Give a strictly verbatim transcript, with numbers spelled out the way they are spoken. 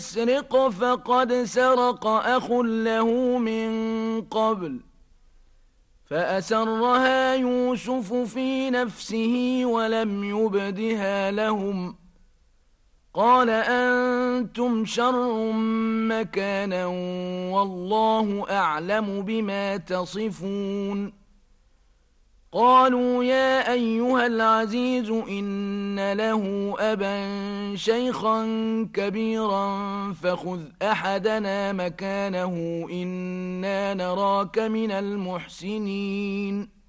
يسرق فقد سرق أخ له من قبل فأسرها يوسف في نفسه ولم يبدها لهم قال أنتم شر مكانا والله أعلم بما تصفون قالوا يا أيها العزيز إن له أبا شيخا كبيرا فخذ أحدنا مكانه إنا نراك من المحسنين